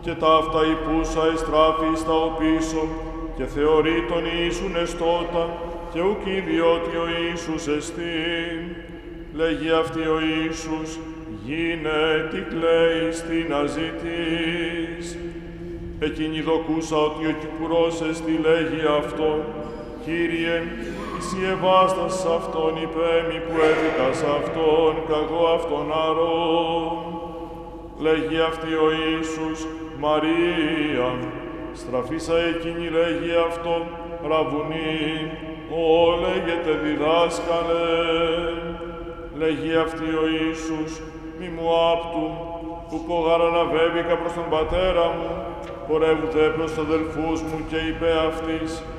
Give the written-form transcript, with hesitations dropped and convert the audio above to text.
και ταύτα υπούσα εστράφη στα οπίσω, και θεωρεί τον Ιησούν εστότα, και ουκ ιδιότι ο Ιησούς εστίν. Λέγει αυτή ο Ιησούς, γίνε τι κλαίεις, τι να ζητείς. Εκείνη δοκούσα ότι ο Κυπουρός εστι λέγει αυτό, Κύριε, εσύ εβάστας αυτόν υπέμι που έδικας αυτόν, καγώ αυτόν αρώ. Λέγει αυτή ο Ιησούς, Μαρία, στραφίσα εκείνη λέγει αυτό, Ραβουνί, λέγεται διδάσκαλε. Λέγει αυτή ο Ιησούς, μη μου άπτου, που κογαραναβέβηκα προς τον πατέρα μου, πορεύου δε προς τους αδελφούς μου και είπε αυτής,